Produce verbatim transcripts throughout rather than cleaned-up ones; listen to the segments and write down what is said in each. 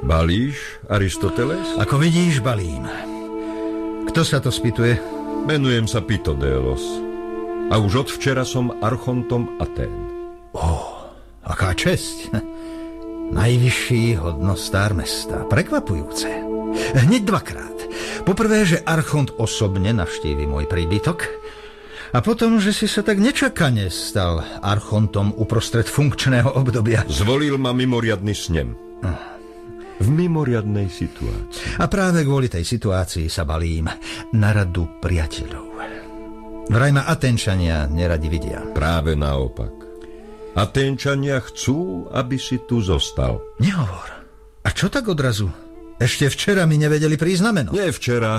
Balíš, Aristoteles? Ako vidíš, balím. Kto sa to spýtuje? Menujem sa Pitodélos. A už od včera som archontom Atén. Ó, aká česť. Najvyšší hodnostár mesta. Prekvapujúce. Hneď dvakrát. Poprvé, že archont osobne navštívi môj príbytok. A potom, že si sa tak nečakane stal archontom uprostred funkčného obdobia. Zvolil ma mimoriadny snem. V mimoriadnej situácii. A práve kvôli tej situácii sa balím na radu priateľov. Vraj ma Aténčania neradi vidia. Práve naopak. Aténčania chcú, aby si tu zostal. Nehovor. A čo tak odrazu? Ešte včera mi nevedeli prísť na meno. Nie včera.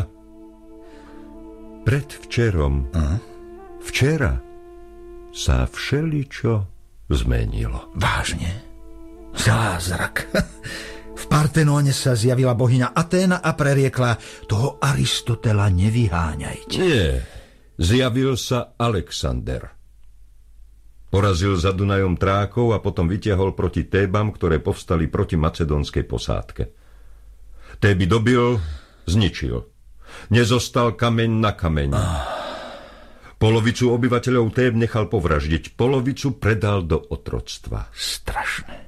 Predvčerom. Aha. Včera sa všeličo zmenilo. Vážne? Zázrak. V Partenóne sa zjavila bohyňa Aténa a preriekla: toho Aristotela nevyháňajte. Nie. Zjavil sa Alexander. Porazil za Dunajom Trákov a potom vytiahol proti Tébam, ktoré povstali proti macedónskej posádke. Téby dobil, zničil. Nezostal kameň na kameň. Ah. Polovicu obyvateľov Téb nechal povraždiť, polovicu predal do otroctva. Strašné.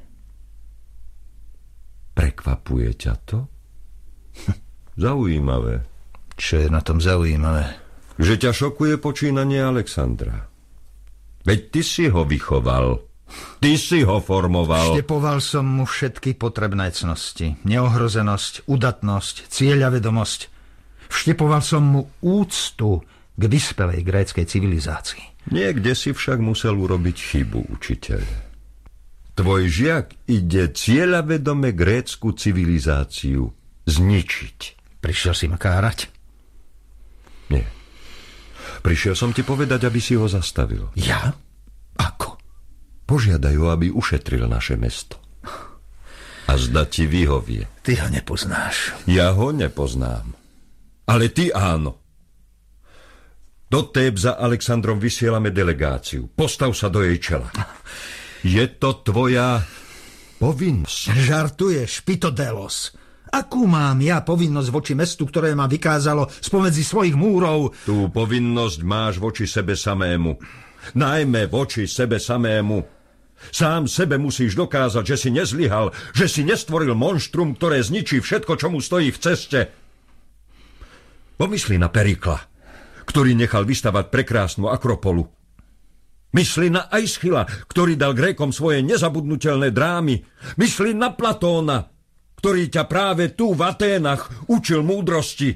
Prekvapuje ťa to? Zaujímavé. Čo je na tom zaujímavé? Že ťa šokuje počínanie Alexandra. Veď ty si ho vychoval. Ty si ho formoval. Vštepoval som mu všetky potrebné cnosti. Neohrozenosť, udatnosť, cieľavedomosť. Vštepoval som mu úctu k vyspelej gréckej civilizácii. Niekde si však musel urobiť chybu, učiteľ. Tvoj žiak ide cieľavedome grécku civilizáciu zničiť. Prišiel si ma kárať? Nie. Prišiel som ti povedať, aby si ho zastavil. Ja? Ako? Požiadaj ho, aby ušetril naše mesto. A zda ti vyhovie. Ty ho nepoznáš. Ja ho nepoznám. Ale ty áno. Do Téb za Alexandrom vysielame delegáciu. Postav sa do jej čela. Je to tvoja povinnosť. Žartuješ, Pitodélos. Akú mám ja povinnosť voči mestu, ktoré ma vykázalo spomedzi svojich múrov? Tú povinnosť máš voči sebe samému. Najmä voči sebe samému. Sám sebe musíš dokázať, že si nezlyhal, že si nestvoril monštrum, ktoré zničí všetko, čo mu stojí v ceste. Pomysli na Perikla, ktorý nechal vystavať prekrásnu Akropolu. Mysli na Aischila, ktorý dal Grékom svoje nezabudnutelné drámy. Mysli na Platóna, ktorý ťa práve tu v Aténach učil múdrosti.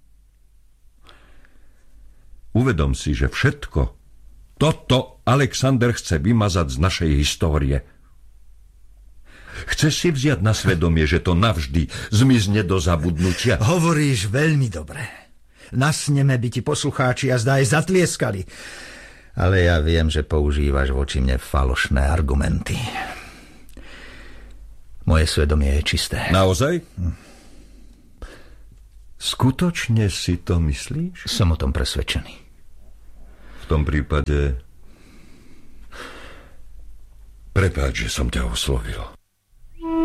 Uvedom si, že všetko toto Alexander chce vymazať z našej histórie. Chce si vziať na svedomie, že to navždy zmizne do zabudnutia. Hovoríš veľmi dobre. Nasneme by ti poslucháči a zdá aj zatlieskali. Ale ja viem, že používaš voči mne falošné argumenty. Moje svedomie je čisté. Naozaj? Hm. Skutočne si to myslíš? Som o tom presvedčený. V tom prípade prepáč, že som ťa oslovil.